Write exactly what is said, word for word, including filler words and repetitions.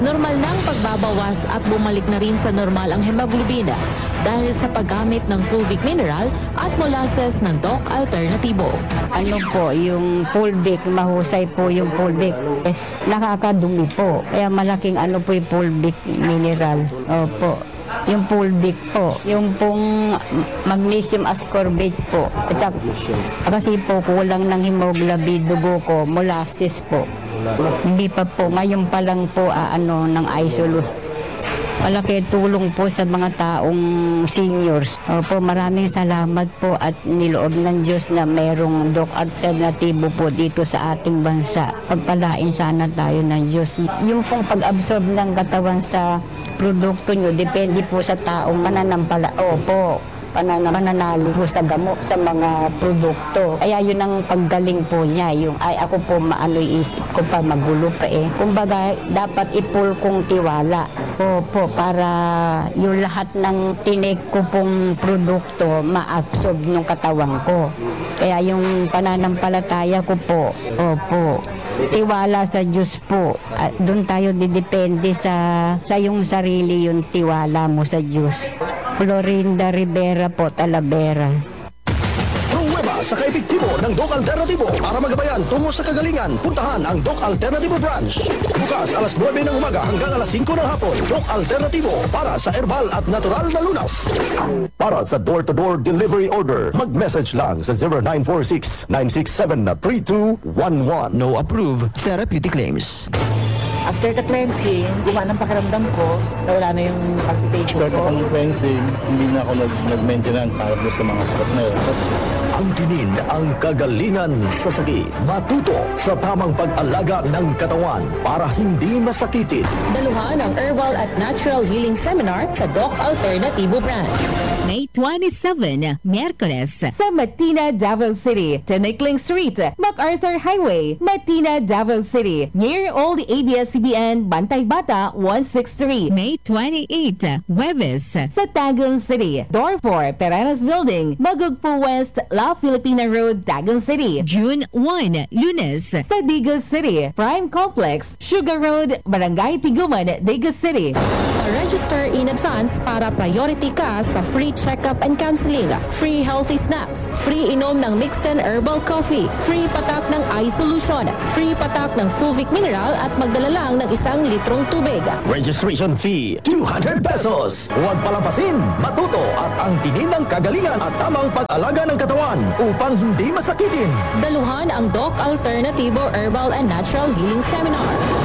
Normal na ang pagbabawas at bumalik na rin sa normal ang hemoglobina dahil sa paggamit ng fulvic mineral at molasses ng Doc Alternativo. Ano po, yung fulvic, mahusay po yung fulvic. Eh, nakakadumi po. Kaya malaking ano po yung fulvic mineral. Opo. Yung fulvic po, yung pong magnesium ascorbate po. At saka, kasi po kulang ng hemoglobin dugo ko, molasses po. Hindi pa po, ngayon pa lang po ah, ano, ng isolate. Malaki tulong po sa mga taong seniors. Opo, maraming salamat po at niloob ng Diyos na mayroong Doc Alternativo po dito sa ating bansa. Pagpalain sana tayo ng Diyos. Yung pong pag-absorb ng katawan sa produkto nyo, depende po sa taong mananampala. Opo, panana, mananalo po sa gamot sa mga produkto. Kaya yun ang paggaling po niya. Yung ay ako po maano isip ko pa magulo pa eh. Kumbaga dapat ipul kong tiwala. Opo, para yung lahat ng tinik ko pong produkto ma-absorb ng katawan ko. Kaya yung pananampalataya ko po, opo, tiwala sa Diyos po. At doon tayo didepende sa sa yung sarili, yung tiwala mo sa Diyos. Florinda Rivera po, Talavera. Pruweba sa kaepektibo ng Doc Alternativo para magabayan tungo sa kagalingan. Puntahan ang Doc Alternativo branch. Bukas alas nuwebe ng umaga hanggang alas singko ng hapon. Doc Alternativo para sa herbal at natural na lunas. Para sa door-to-door delivery order, mag-message lang sa zero nine four six, nine six seven, three two one one. No approved therapeutic claims. After the cleansing, gumana ang pakiramdam ko, nawala na yung palpitation After ko. ng cleansing, hindi na ako nag- nag-maintenance harap doon sa mga sakit na yun. Ang tinin ang kagalingan sa sakit. Matuto sa tamang pag-alaga ng katawan para hindi masakitin. Daluhan ang Herbal at Natural Healing Seminar sa Doc Alternativo branch. May twenty-seven, Miyerkules. Sa Matina, Davao City, Tanikling Street, MacArthur Highway, Matina, Davao City, near Old A B S C B N, Bantay Bata, one sixty-three. May twenty-eight, Huwebes. Sa Taguig City, Door four, Perenas Building, Magugpo West, La Filipina Road, Taguig City. June first, Lunes. Sa Digos City, Prime Complex, Sugar Road, Barangay Tiguman, Digos City. Register in advance para priority ka sa free check-up and counseling, free healthy snacks, free inom ng mixed and herbal coffee, free patak ng eye solution, free patak ng fulvic mineral at magdala lang ng isang litrong tubig. Registration fee, two hundred pesos. Huwag palampasin, matuto at ang tinin ng kagalingan at tamang pag-alaga ng katawan upang hindi masakitin. Daluhan ang Doc Alternativo Herbal and Natural Healing Seminar.